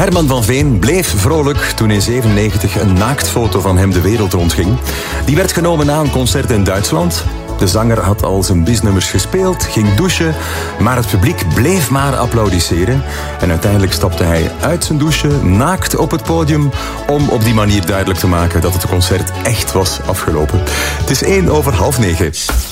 Herman van Veen bleef vrolijk toen in 1997 een naaktfoto van hem de wereld rondging. Die werd genomen na een concert in Duitsland. De zanger had al zijn bisnummers gespeeld, ging douchen, maar het publiek bleef maar applaudisseren. En uiteindelijk stapte hij uit zijn douche, naakt op het podium, om op die manier duidelijk te maken dat het concert echt was afgelopen. Het is 9:01.